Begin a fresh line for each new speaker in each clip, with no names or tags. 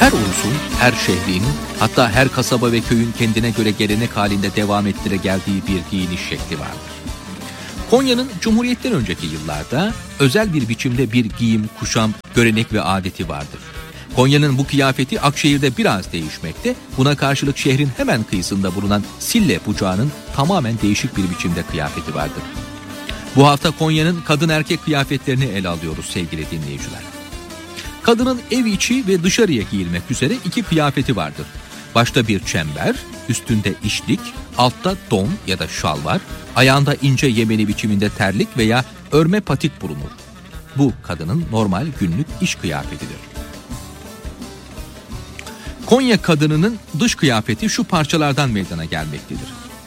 Her ulusun, her şehrin, hatta her kasaba ve köyün kendine göre gelenek halinde devam ettire geldiği bir giyiniş şekli vardır. Konya'nın Cumhuriyet'ten önceki yıllarda özel bir biçimde bir giyim, kuşam, görenek ve adeti vardır. Konya'nın bu kıyafeti Akşehir'de biraz değişmekte, buna karşılık şehrin hemen kıyısında bulunan Sille bucağının tamamen değişik bir biçimde kıyafeti vardır. Bu hafta Konya'nın kadın erkek kıyafetlerini ele alıyoruz sevgili dinleyiciler. Kadının ev içi ve dışarıya giyilmek üzere iki kıyafeti vardır. Başta bir çember, üstünde işlik, altta don ya da şal var, ayağında ince yemeni biçiminde terlik veya örme patik bulunur. Bu kadının normal günlük iş kıyafetidir. Konya kadınının dış kıyafeti şu parçalardan meydana gelmektedir.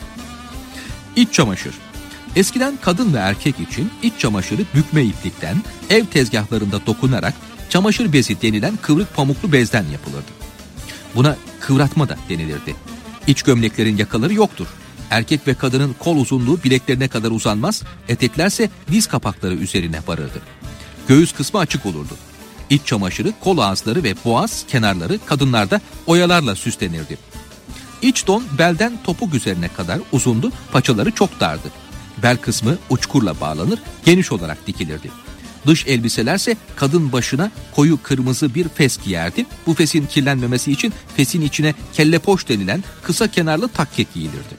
İç çamaşır. Eskiden kadın ve erkek için iç çamaşırı bükme iplikten, ev tezgahlarında dokunarak çamaşır bezi denilen kıvrık pamuklu bezden yapılırdı. Buna kıvratma da denilirdi. İç gömleklerin yakaları yoktur. Erkek ve kadının kol uzunluğu bileklerine kadar uzanmaz, eteklerse diz kapakları üzerine varırdı. Göğüs kısmı açık olurdu. İç çamaşırı kol ağızları ve boğaz kenarları kadınlarda oyalarla süslenirdi. İç don belden topuk üzerine kadar uzundu, paçaları çok dardı. Bel kısmı uçkurla bağlanır, geniş olarak dikilirdi. Dış elbiselerse kadın başına koyu kırmızı bir fes giyerdi. Bu fesin kirlenmemesi için fesin içine kellepoş denilen kısa kenarlı takke giyilirdi.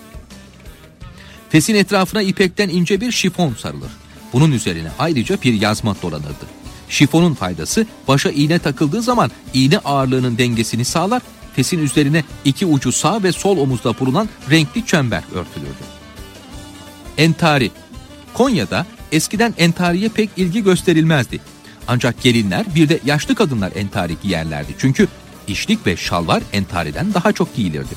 Fesin etrafına ipekten ince bir şifon sarılır. Bunun üzerine ayrıca bir yazma dolanırdı. Şifonun faydası başa iğne takıldığı zaman iğne ağırlığının dengesini sağlar, fesin üzerine iki ucu sağ ve sol omuzda bulunan renkli çember örtülürdü. Entari. Konya'da eskiden entariye pek ilgi gösterilmezdi. Ancak gelinler bir de yaşlı kadınlar entari giyerlerdi. Çünkü işlik ve şalvar entariden daha çok giyilirdi.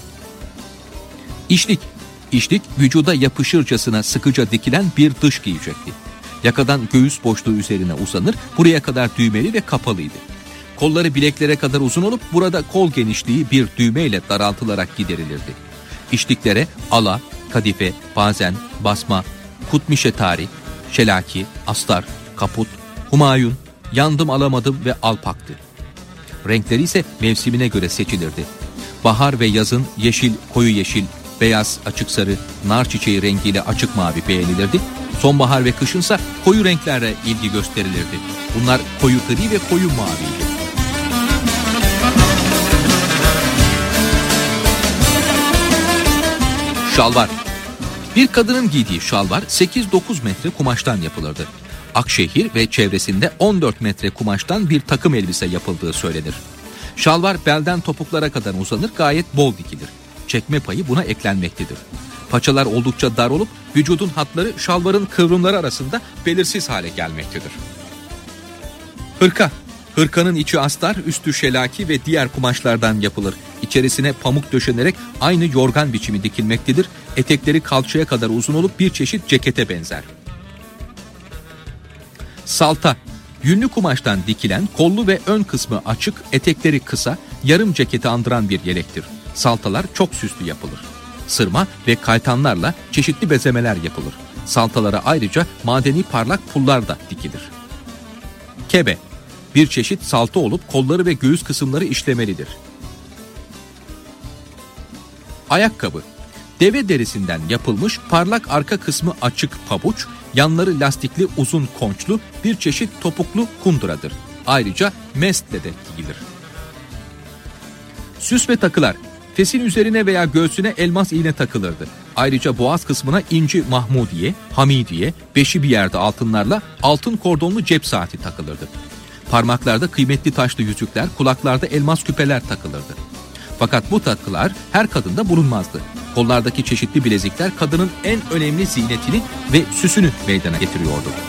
İşlik. İşlik vücuda yapışırcasına sıkıca dikilen bir dış giyecekti. Yakadan göğüs boşluğu üzerine uzanır, buraya kadar düğmeli ve kapalıydı. Kolları bileklere kadar uzun olup burada kol genişliği bir düğmeyle daraltılarak giderilirdi. İşliklere ala, kadife, bazen basma, kutmişetari, şelaki, astar, kaput, humayun, yandım alamadım ve alpaktı. Renkleri ise mevsimine göre seçilirdi. Bahar ve yazın yeşil, koyu yeşil, beyaz, açık sarı, nar çiçeği rengiyle açık mavi beğenilirdi. Sonbahar ve kışınsa koyu renklerle ilgi gösterilirdi. Bunlar koyu gri ve koyu maviydi. Şalvar. Bir kadının giydiği şalvar 8-9 metre kumaştan yapılırdı. Akşehir ve çevresinde 14 metre kumaştan bir takım elbise yapıldığı söylenir. Şalvar belden topuklara kadar uzanır, gayet bol dikilir. Çekme payı buna eklenmektedir. Paçalar oldukça dar olup vücudun hatları şalvarın kıvrımları arasında belirsiz hale gelmektedir. Hırka. Hırkanın içi astar, üstü şelaki ve diğer kumaşlardan yapılır. İçerisine pamuk döşenerek aynı yorgan biçimi dikilmektedir. Etekleri kalçaya kadar uzun olup bir çeşit cekete benzer. Salta. Yünlü kumaştan dikilen, kollu ve ön kısmı açık, etekleri kısa, yarım ceketi andıran bir yelektir. Saltalar çok süslü yapılır. Sırma ve kaytanlarla çeşitli bezemeler yapılır. Saltalara ayrıca madeni parlak pullar da dikilir. Kebe. Bir çeşit salta olup kolları ve göğüs kısımları işlemelidir. Ayakkabı. Deve derisinden yapılmış parlak arka kısmı açık pabuç, yanları lastikli uzun konçlu bir çeşit topuklu kunduradır. Ayrıca mestle de giyilir. Süs ve takılar. Fesin üzerine veya göğsüne elmas iğne takılırdı. Ayrıca boğaz kısmına inci mahmudiye, hamidiye, beşi bir yerde altınlarla altın kordonlu cep saati takılırdı. Parmaklarda kıymetli taşlı yüzükler, kulaklarda elmas küpeler takılırdı. Fakat bu takılar her kadında bulunmazdı. Kollardaki çeşitli bilezikler kadının en önemli zinetini ve süsünü meydana getiriyordu.